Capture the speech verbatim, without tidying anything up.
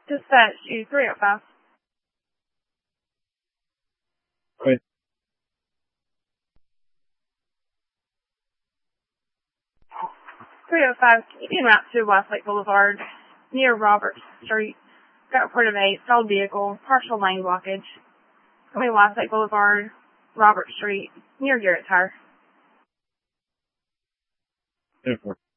Dispatch to three oh five. Wait. three oh five, en route to Westlake Boulevard, near Roberts Street. Got report of a stalled vehicle, partial lane blockage. Coming Westlake Boulevard, Robert Street, near Garrett Tire. ten four.